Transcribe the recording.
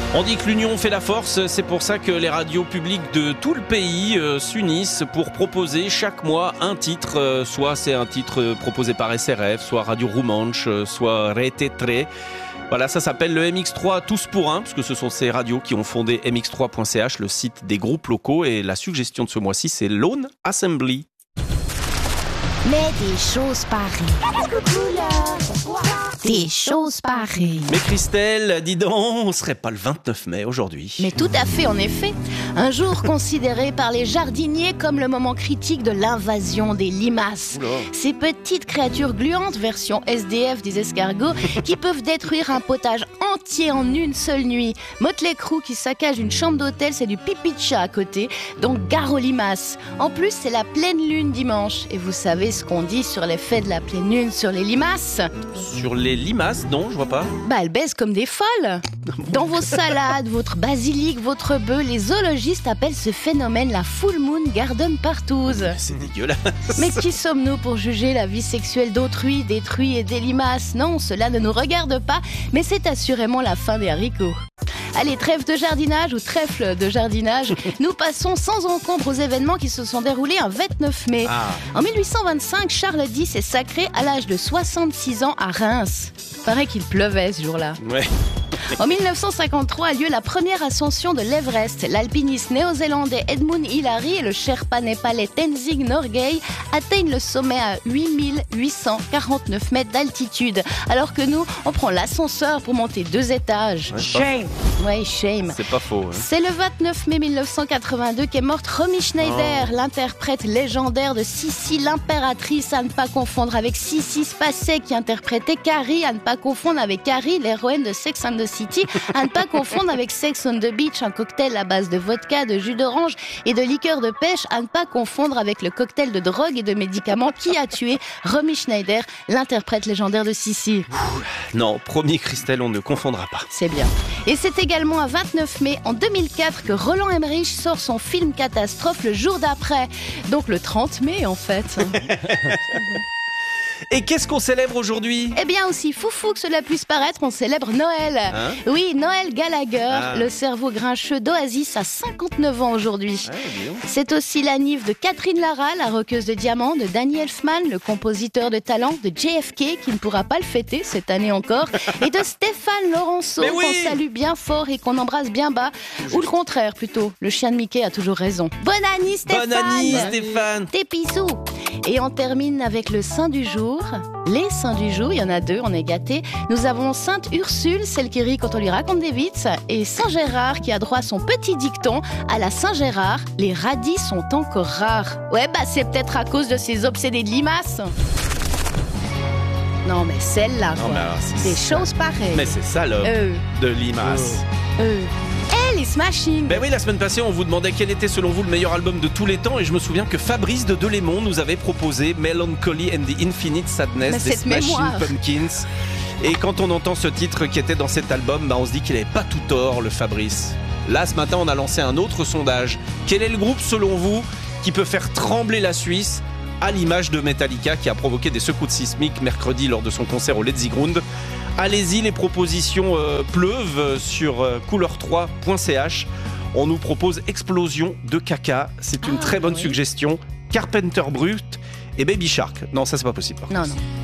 On dit que l'union fait la force, c'est pour ça que les radios publiques de tout le pays s'unissent pour proposer chaque mois un titre. Soit c'est un titre proposé par SRF, soit Radio Romanche, soit Rete Tre. Voilà, ça s'appelle le MX3 Tous pour un, parce que ce sont ces radios qui ont fondé mx3.ch, le site des groupes locaux. Et la suggestion de ce mois-ci, c'est Lone Assembly. Mais des choses pareilles. Des choses pareilles. Mais Christelle, dis donc, on serait pas le 29 mai aujourd'hui. Mais tout à fait, en effet. Un jour considéré par les jardiniers comme le moment critique de l'invasion des limaces. Oula. Ces petites créatures gluantes, version SDF des escargots, qui peuvent détruire un potage entier en une seule nuit. Motley Crue qui saccage une chambre d'hôtel, c'est du pipi de chat à côté. Donc gare aux limaces. En plus, c'est la pleine lune dimanche. Et vous savez ce qu'on dit sur l'effet de la pleine lune sur les limaces? Sur les limaces, non, je vois pas. Bah, elles baissent comme des folles. Dans vos salades, votre basilic, votre bœuf, les zoologistes appellent ce phénomène la full moon garden partouze. C'est dégueulasse. Mais qui sommes-nous pour juger la vie sexuelle d'autrui, des truies et des limaces? Non, cela ne nous regarde pas, mais c'est assurément la fin des haricots. Allez, trêve de jardinage ou trèfle de jardinage, nous passons sans encombre aux événements qui se sont déroulés un 29 mai. En 1825, Charles X est sacré à l'âge de 66 ans à Reims. Paraît qu'il pleuvait ce jour-là. Ouais. En 1953 a lieu la première ascension de l'Everest. L'alpiniste néo-zélandais Edmund Hillary et le Sherpa népalais Tenzing Norgay atteignent le sommet à 8849 mètres d'altitude. Alors que nous, on prend l'ascenseur pour monter 2 étages. Ouais, Shame. Ouais, shame. C'est pas faux. Hein. C'est le 29 mai 1982 qu'est morte Romy Schneider, l'interprète légendaire de Sissi l'impératrice, à ne pas confondre avec Sissi Spacek qui interprétait Carrie, à ne pas confondre avec Carrie, l'héroïne de Sex and the City, à ne pas confondre avec Sex on the Beach, un cocktail à base de vodka, de jus d'orange et de liqueur de pêche, à ne pas confondre avec le cocktail de drogue et de médicaments qui a tué Romy Schneider, l'interprète légendaire de Sissi. Non, promis Christelle, on ne confondra pas. C'est bien. Et c'est également un 29 mai en 2004 que Roland Emmerich sort son film catastrophe le jour d'après. Donc le 30 mai en fait. Et qu'est-ce qu'on célèbre aujourd'hui? Eh bien, aussi foufou que cela puisse paraître, on célèbre Noël. Hein? Oui, Noël Gallagher, le cerveau grincheux d'Oasis, a 59 ans aujourd'hui. C'est aussi l'anniv de Catherine Lara, la roqueuse de diamants, de Danny Elfman, le compositeur de talent, de JFK, qui ne pourra pas le fêter cette année encore, et de Stéphane Laurenceau, Mais oui, qu'on salue bien fort et qu'on embrasse bien bas. Ou le contraire, plutôt. Le chien de Mickey a toujours raison. Bonne année, Stéphane! Bonne année, Stéphane! Des bisous! Et on termine avec le saint du jour. Les saints du jour, il y en a 2, on est gâtés. Nous avons Sainte Ursule, celle qui rit quand on lui raconte des vitz, et Saint Gérard qui a droit à son petit dicton. À la Saint Gérard, les radis sont encore rares. Ouais, bah c'est peut-être à cause de ces obsédés de limaces. Non mais celle-là, Non, quoi. mais alors, c'est Des ça. choses pareilles. Mais c'est ça l'homme de limaces. Les Smashing. Ben oui, la semaine passée, on vous demandait quel était selon vous le meilleur album de tous les temps, et je me souviens que Fabrice de Delémont nous avait proposé Melancholy and the Infinite Sadness Mais des cette Smashing mémoire. Pumpkins. Et quand on entend ce titre qui était dans cet album, ben on se dit qu'il n'avait pas tout tort, le Fabrice. Là, ce matin, on a lancé un autre sondage. Quel est le groupe, selon vous, qui peut faire trembler la Suisse, à l'image de Metallica, qui a provoqué des secousses sismiques mercredi lors de son concert au Letzigrund? Allez-y, les propositions pleuvent sur couleur3.ch. On nous propose Explosion de caca. C'est une très bonne suggestion. Carpenter Brut et Baby Shark. Non, ça c'est pas possible. Non, non.